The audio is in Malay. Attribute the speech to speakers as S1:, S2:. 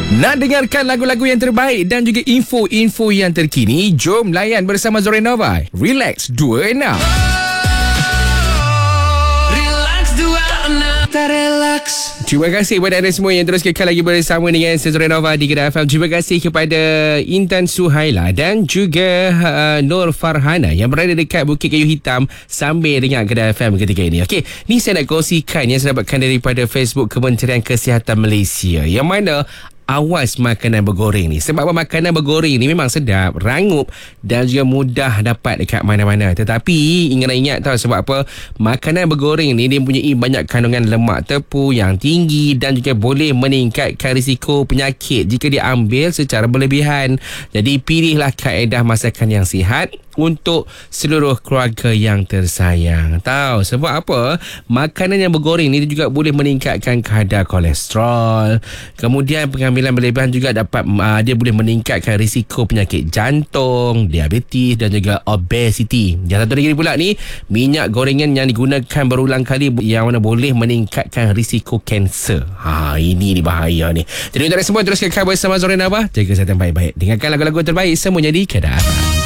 S1: Nak dengarkan lagu-lagu yang terbaik dan juga info-info yang terkini? Jom layan bersama Zorenova. Relax 26. Terima kasih kepada anda semua yang terus kekal lagi bersama dengan Zorenova di Kedah FM. Terima kasih kepada Intan Suhaila dan juga Nur Farhana yang berada dekat Bukit Kayu Hitam sambil dengar Kedah FM ketika ini. Okey, ni saya nak kongsikan yang saya dapatkan daripada Facebook Kementerian Kesihatan Malaysia, yang mana awas makanan bergoreng ni. Sebab makanan bergoreng ni memang sedap, rangup dan juga mudah dapat dekat mana-mana. Tetapi ingat tahu sebab apa? Makanan bergoreng ni dia mempunyai banyak kandungan lemak tepung yang tinggi dan juga boleh meningkatkan risiko penyakit jika diambil secara berlebihan. Jadi pilihlah kaedah masakan yang sihat untuk seluruh keluarga yang tersayang. Tahu sebab apa? Makanan yang bergoreng ni juga boleh meningkatkan kadar kolesterol. Kemudian pengambilan berlebihan juga dapat dia boleh meningkatkan risiko penyakit jantung, diabetes dan juga obesiti. Yang satu lagi pula ni, minyak gorengan yang digunakan berulang kali yang mana boleh meningkatkan risiko kanser. Ini bahaya ni. Jadi untuk semua terus kekal bersama Zorenova. Jaga kesihatan baik-baik. Dengarkan lagu-lagu terbaik semuanya di Kedah.